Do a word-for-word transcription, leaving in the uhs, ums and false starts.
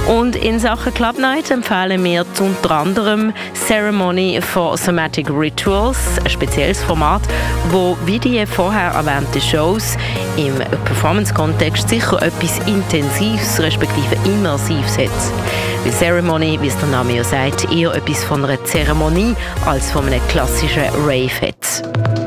Und in Sachen Club Night empfehlen wir unter anderem Ceremony for Somatic Rituals, ein spezielles Format, wo wie die vorher erwähnten Shows im Performance-Kontext sicher etwas Intensives respektive Immersives hat. Weil Ceremony, wie es der Name ja sagt, eher etwas von einer Zeremonie als von einem klassischen Rave hat.